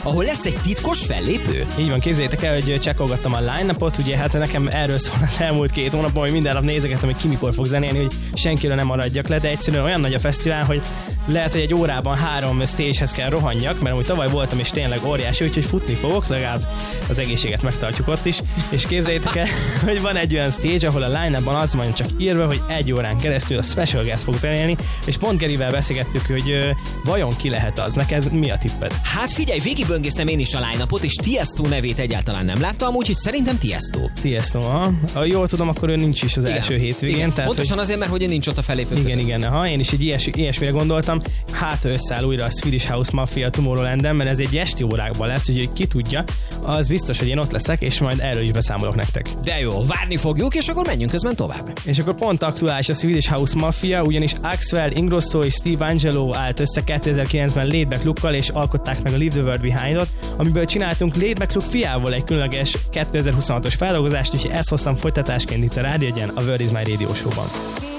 ahol lesz egy titkos fellépő? Így van, képzeljétek el, hogy csekkolgattam a line-upot, ugye hát nekem erről szól az elmúlt 2 hónapban, hogy minden nap nézegettem, hogy ki mikor fog zenélni, hogy senkiről nem maradjak le, de egyszerűen olyan nagy a fesztivál, hogy lehet, hogy egy órában 3 stagehez kell rohanjak, mert amúgy tavaly voltam, és tényleg óriási, úgyhogy futni fogok, legalább az egészséget megtartjuk ott is, és képzeljétek el, hogy van egy olyan stage, ahol a line-upban az van csak írva, hogy 1 órán keresztül a Special Guest fog zenélni, és pont Gerivel beszélgettük, hogy vajon ki lehet az, neked mi a tipped? Hát figyelj, végigböngésztem én is a line-upot, és Tiesto nevét egyáltalán nem láttam, úgyhogy szerintem Tiesto. Tiesto, ha jól tudom, akkor ő nincs is az első hétvégén. Igen. Tehát, pontosan azért, mert hogy nincs ott a fellépő. Igen, én is egy ilyesmire gondoltam. Hát összeáll újra a Swedish House Mafia Tomorrowland-en, mert ez egy esti órákban lesz, úgyhogy ki tudja, az biztos, hogy én ott leszek, és majd erről is beszámolok nektek. De jó, várni fogjuk, és akkor menjünk közben tovább. És akkor pont aktuális a Swedish House Mafia, ugyanis Axwell, Ingrosso és Steve Angelo állt össze 2009-ben Laidback Luke-kal, és alkották meg a Leave the World Behind-ot, amiből csináltunk Laidback Luke fiával egy különleges 2026-os feldolgozást, és ezt hoztam folytatásként itt a Rádió Egyen, a World is My Radio Show-ban.